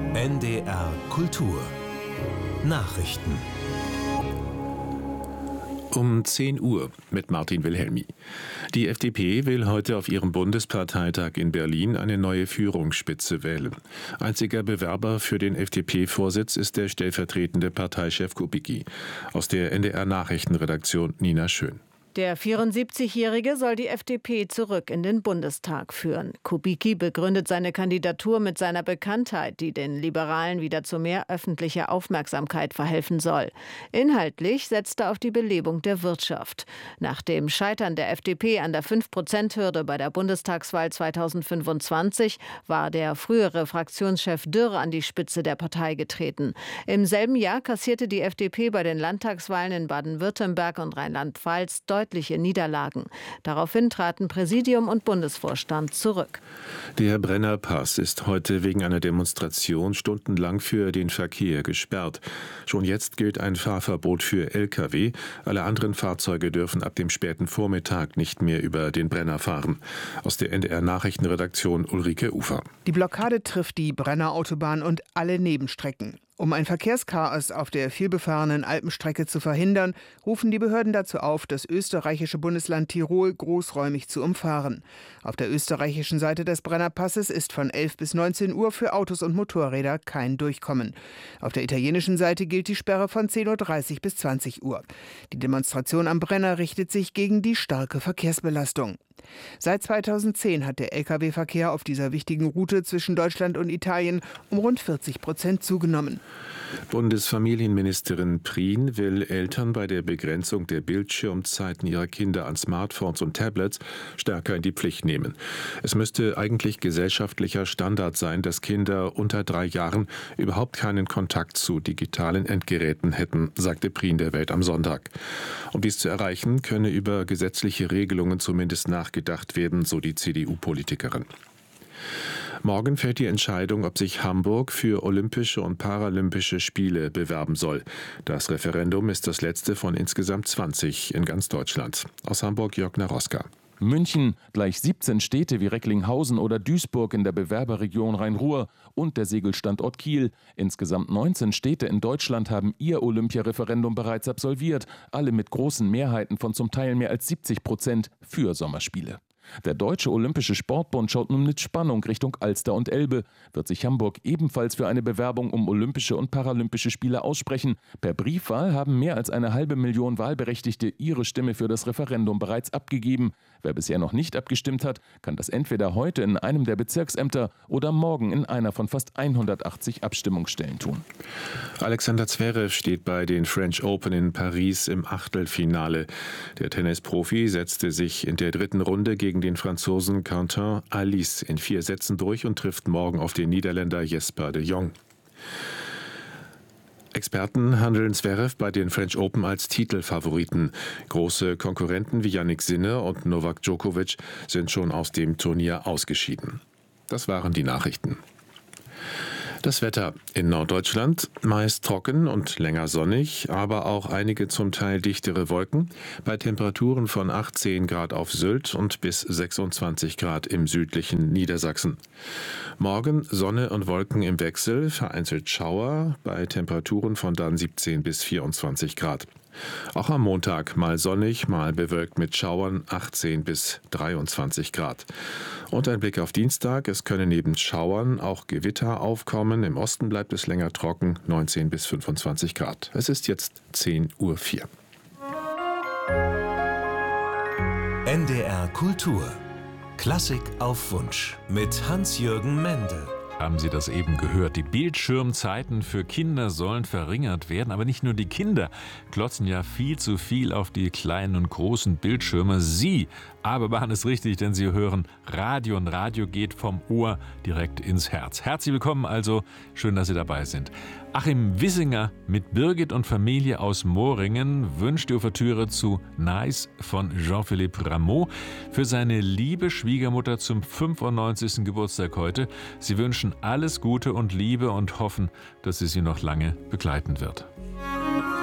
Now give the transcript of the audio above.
NDR Kultur Nachrichten um 10 Uhr mit Martin Wilhelmi. Die FDP will heute auf ihrem Bundesparteitag in Berlin eine neue Führungsspitze wählen. Einziger Bewerber für den FDP-Vorsitz ist der stellvertretende Parteichef Kubicki. Aus der NDR-Nachrichtenredaktion Nina Schön. Der 74-Jährige soll die FDP zurück in den Bundestag führen. Kubicki begründet seine Kandidatur mit seiner Bekanntheit, die den Liberalen wieder zu mehr öffentlicher Aufmerksamkeit verhelfen soll. Inhaltlich setzt er auf die Belebung der Wirtschaft. Nach dem Scheitern der FDP an der 5%-Hürde bei der Bundestagswahl 2025 war der frühere Fraktionschef Dürr an die Spitze der Partei getreten. Im selben Jahr kassierte die FDP bei den Landtagswahlen in Baden-Württemberg und Rheinland-Pfalz deutliche Niederlagen. Daraufhin traten Präsidium und Bundesvorstand zurück. Der Brennerpass ist heute wegen einer Demonstration stundenlang für den Verkehr gesperrt. Schon jetzt gilt ein Fahrverbot für Lkw. Alle anderen Fahrzeuge dürfen ab dem späten Vormittag nicht mehr über den Brenner fahren. Aus der NDR-Nachrichtenredaktion Ulrike Ufer. Die Blockade trifft die Brennerautobahn und alle Nebenstrecken. Um ein Verkehrschaos auf der vielbefahrenen Alpenstrecke zu verhindern, rufen die Behörden dazu auf, das österreichische Bundesland Tirol großräumig zu umfahren. Auf der österreichischen Seite des Brennerpasses ist von 11 bis 19 Uhr für Autos und Motorräder kein Durchkommen. Auf der italienischen Seite gilt die Sperre von 10.30 Uhr bis 20 Uhr. Die Demonstration am Brenner richtet sich gegen die starke Verkehrsbelastung. Seit 2010 hat der Lkw-Verkehr auf dieser wichtigen Route zwischen Deutschland und Italien um rund 40% zugenommen. Bundesfamilienministerin Prien will Eltern bei der Begrenzung der Bildschirmzeiten ihrer Kinder an Smartphones und Tablets stärker in die Pflicht nehmen. Es müsste eigentlich gesellschaftlicher Standard sein, dass Kinder unter 3 Jahren überhaupt keinen Kontakt zu digitalen Endgeräten hätten, sagte Prien der Welt am Sonntag. Um dies zu erreichen, könne über gesetzliche Regelungen zumindest nachgedacht werden, so die CDU-Politikerin. Morgen fällt die Entscheidung, ob sich Hamburg für Olympische und Paralympische Spiele bewerben soll. Das Referendum ist das letzte von insgesamt 20 in ganz Deutschland. Aus Hamburg Jörg Naroska. München, gleich 17 Städte wie Recklinghausen oder Duisburg in der Bewerberregion Rhein-Ruhr und der Segelstandort Kiel. Insgesamt 19 Städte in Deutschland haben ihr Olympiareferendum bereits absolviert, alle mit großen Mehrheiten von zum Teil mehr als 70% für Sommerspiele. Der Deutsche Olympische Sportbund schaut nun mit Spannung Richtung Alster und Elbe. Wird sich Hamburg ebenfalls für eine Bewerbung um Olympische und Paralympische Spiele aussprechen? Per Briefwahl haben mehr als 500.000 Wahlberechtigte ihre Stimme für das Referendum bereits abgegeben. Wer bisher noch nicht abgestimmt hat, kann das entweder heute in einem der Bezirksämter oder morgen in einer von fast 180 Abstimmungsstellen tun. Alexander Zverev steht bei den French Open in Paris im Achtelfinale. Der Tennisprofi setzte sich in der 3. Runde gegen den Franzosen Quentin Halys in 4 Sätzen durch und trifft morgen auf den Niederländer Jesper de Jong. Experten handeln Zverev bei den French Open als Titelfavoriten. Große Konkurrenten wie Jannik Sinner und Novak Djokovic sind schon aus dem Turnier ausgeschieden. Das waren die Nachrichten. Das Wetter in Norddeutschland meist trocken und länger sonnig, aber auch einige zum Teil dichtere Wolken, bei Temperaturen von 18 Grad auf Sylt und bis 26 Grad im südlichen Niedersachsen. Morgen Sonne und Wolken im Wechsel, vereinzelt Schauer, bei Temperaturen von dann 17 bis 24 Grad. Auch am Montag mal sonnig, mal bewölkt mit Schauern, 18 bis 23 Grad. Und ein Blick auf Dienstag, es können neben Schauern auch Gewitter aufkommen. Im Osten bleibt es länger trocken, 19 bis 25 Grad. Es ist jetzt 10.04 Uhr. NDR Kultur Klassik auf Wunsch mit Hans-Jürgen Mende. Haben Sie das eben gehört? Die Bildschirmzeiten für Kinder sollen verringert werden, aber nicht nur die Kinder klotzen ja viel zu viel auf die kleinen und großen Bildschirme. Sie aber machen es richtig, denn Sie hören Radio und Radio geht vom Ohr direkt ins Herz. Herzlich willkommen also, schön, dass Sie dabei sind. Achim Wissinger mit Birgit und Familie aus Moringen wünscht die Ouvertüre zu Nice von Jean-Philippe Rameau für seine liebe Schwiegermutter zum 95. Geburtstag heute. Sie wünschen alles Gute und Liebe und hoffen, dass sie noch lange begleiten wird.